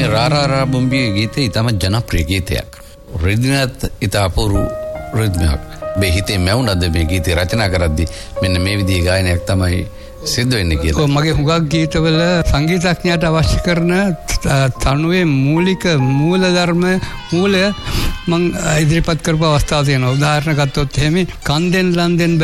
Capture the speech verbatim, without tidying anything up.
මේ රාරාරා බොම්බියේ ගීතය ඉතාම ජනප්‍රිය ගීතයක්. රිද්මයත් ඉතා අපූර්ව රිද්මයක්. මේ හිතේ මැවුනද මේ ගීතය රචනා කරද්දී මෙන්න මේ විදිහේ ගායනයක් තමයි සිද්ධ වෙන්නේ කියලා. මගේ හුඟක් ගීතවල සංගීතඥයාට අවශ්‍ය කරන තනුවේ මූලික මූලධර්ම මූලය මම ඉදිරිපත් කරපු අවස්ථා තියෙනවා. උදාහරණ ගත්තොත් එහෙම කන්දෙන් ලන්දෙන්